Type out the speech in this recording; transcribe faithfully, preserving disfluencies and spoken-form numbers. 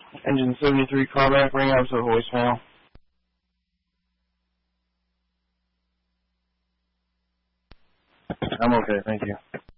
Engine seventy-three callback, ring out to voicemail. I'm okay, thank you.